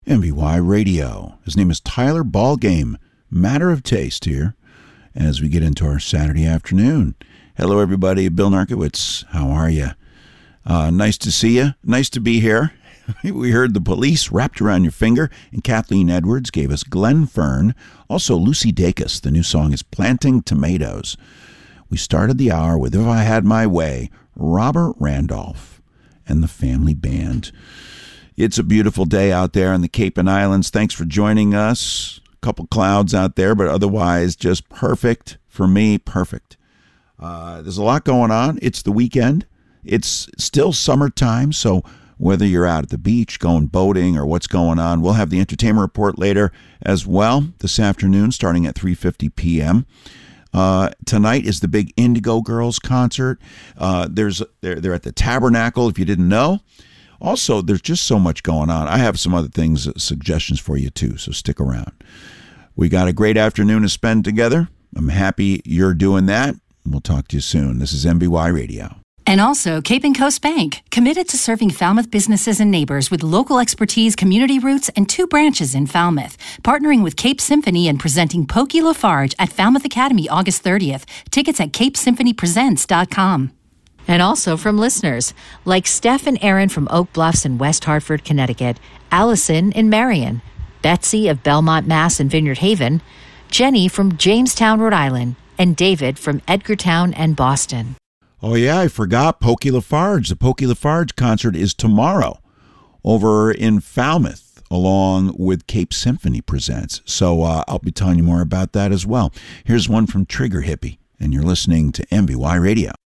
MVY Radio. His name is Tyler Ballgame. Matter of taste here as we get into our Saturday afternoon. Hello, everybody. Bill Narkowitz. How are you? Nice to see you. Nice to be here. We heard The Police, Wrapped Around Your Finger, and Kathleen Edwards gave us Glenn Fern. Also, Lucy Dacus. The new song is Planting Tomatoes. We started the hour with If I Had My Way, Robert Randolph and the Family Band. It's a beautiful day out there in the Cape and Islands. Thanks for joining us. A couple clouds out there, but otherwise just perfect. For me, perfect. There's a lot going on. It's the weekend. It's still summertime, so whether you're out at the beach, going boating, or what's going on, we'll have the entertainment report later as well this afternoon, starting at 3:50 p.m. Tonight is the big Indigo Girls concert. They're at the Tabernacle, if you didn't know. Also, there's just so much going on. I have some other things, suggestions for you too, so stick around. We got a great afternoon to spend together. I'm happy you're doing that. We'll talk to you soon. This is MBY Radio. And also Cape and Coast Bank, committed to serving Falmouth businesses and neighbors with local expertise, community roots, and 2 branches in Falmouth. Partnering with Cape Symphony and presenting Pokey Lafarge at Falmouth Academy August 30th. Tickets at capesymphonypresents.com. And also from listeners like Steph and Aaron from Oak Bluffs in West Hartford, Connecticut, Allison in Marion, Betsy of Belmont, Mass. And Vineyard Haven, Jenny from Jamestown, Rhode Island, and David from Edgartown and Boston. Oh, yeah, I forgot Pokey Lafarge. The Pokey Lafarge concert is tomorrow over in Falmouth, along with Cape Symphony Presents. So I'll be telling you more about that as well. Here's one from Trigger Hippie, and you're listening to MVY Radio.